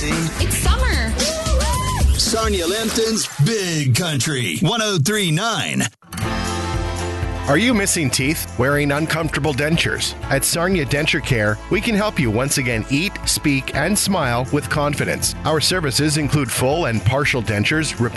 It's summer. Sonia Lambton's Big Country 103.9. Are you missing teeth? Wearing uncomfortable dentures? At Sarnia Denture Care, we can help you once again eat, speak, and smile with confidence. Our services include full and partial dentures,